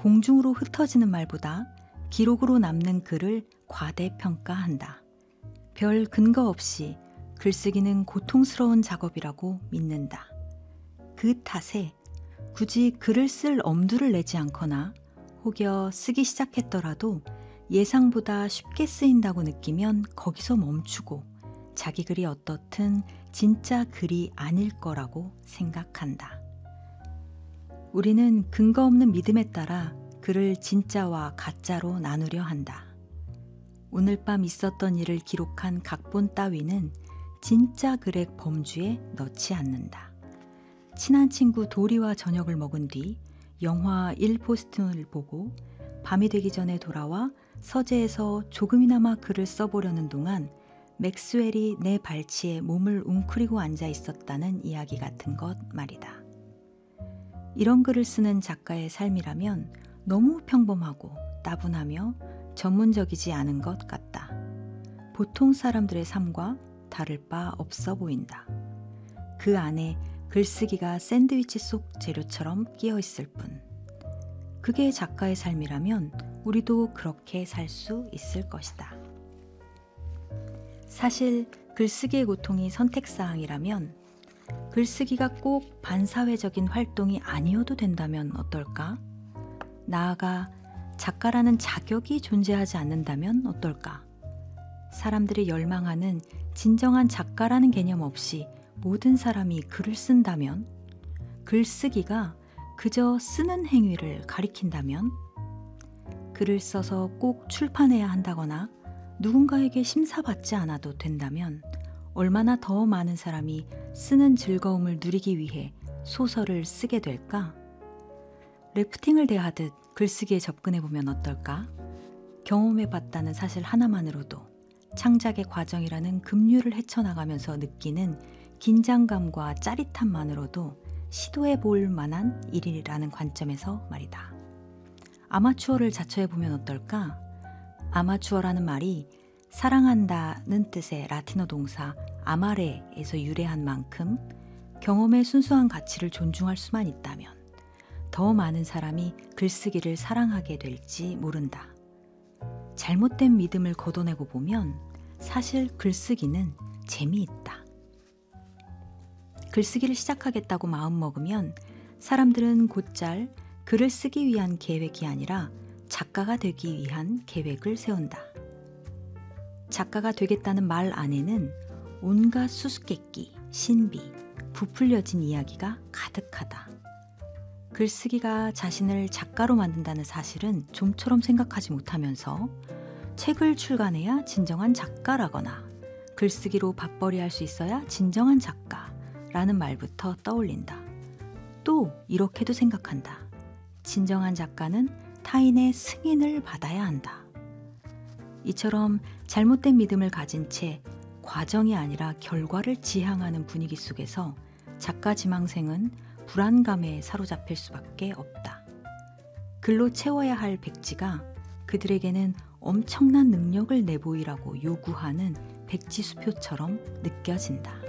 공중으로 흩어지는 말보다 기록으로 남는 글을 과대평가한다. 별 근거 없이 글쓰기는 고통스러운 작업이라고 믿는다. 그 탓에 굳이 글을 쓸 엄두를 내지 않거나 혹여 쓰기 시작했더라도 예상보다 쉽게 쓰인다고 느끼면 거기서 멈추고 자기 글이 어떻든 진짜 글이 아닐 거라고 생각한다. 우리는 근거 없는 믿음에 따라 글을 진짜와 가짜로 나누려 한다. 오늘 밤 있었던 일을 기록한 각본 따위는 진짜 글의 범주에 넣지 않는다. 친한 친구 도리와 저녁을 먹은 뒤 영화 1포스팅을 보고 밤이 되기 전에 돌아와 서재에서 조금이나마 글을 써보려는 동안 맥스웰이 내 발치에 몸을 웅크리고 앉아 있었다는 이야기 같은 것 말이다. 이런 글을 쓰는 작가의 삶이라면 너무 평범하고 따분하며 전문적이지 않은 것 같다. 보통 사람들의 삶과 다를 바 없어 보인다. 그 안에 글쓰기가 샌드위치 속 재료처럼 끼어 있을 뿐. 그게 작가의 삶이라면 우리도 그렇게 살 수 있을 것이다. 사실 글쓰기의 고통이 선택사항이라면 글쓰기가 꼭 반사회적인 활동이 아니어도 된다면 어떨까? 나아가 작가라는 자격이 존재하지 않는다면 어떨까? 사람들이 열망하는 진정한 작가라는 개념 없이 모든 사람이 글을 쓴다면, 글쓰기가 그저 쓰는 행위를 가리킨다면, 글을 써서 꼭 출판해야 한다거나 누군가에게 심사받지 않아도 된다면 얼마나 더 많은 사람이 쓰는 즐거움을 누리기 위해 소설을 쓰게 될까? 래프팅을 대하듯 글쓰기에 접근해보면 어떨까? 경험해봤다는 사실 하나만으로도 창작의 과정이라는 급류를 헤쳐나가면서 느끼는 긴장감과 짜릿함만으로도 시도해볼 만한 일이라는 관점에서 말이다. 아마추어를 자처해보면 어떨까? 아마추어라는 말이 사랑한다는 뜻의 라틴어 동사 아마레에서 유래한 만큼 경험의 순수한 가치를 존중할 수만 있다면 더 많은 사람이 글쓰기를 사랑하게 될지 모른다. 잘못된 믿음을 걷어내고 보면 사실 글쓰기는 재미있다. 글쓰기를 시작하겠다고 마음먹으면 사람들은 곧잘 글을 쓰기 위한 계획이 아니라 작가가 되기 위한 계획을 세운다. 작가가 되겠다는 말 안에는 온갖 수수께끼, 신비, 부풀려진 이야기가 가득하다. 글쓰기가 자신을 작가로 만든다는 사실은 좀처럼 생각하지 못하면서 책을 출간해야 진정한 작가라거나 글쓰기로 밥벌이할 수 있어야 진정한 작가라는 말부터 떠올린다. 또 이렇게도 생각한다. 진정한 작가는 타인의 승인을 받아야 한다. 이처럼 잘못된 믿음을 가진 채 과정이 아니라 결과를 지향하는 분위기 속에서 작가 지망생은 불안감에 사로잡힐 수밖에 없다. 글로 채워야 할 백지가 그들에게는 엄청난 능력을 내보이라고 요구하는 백지수표처럼 느껴진다.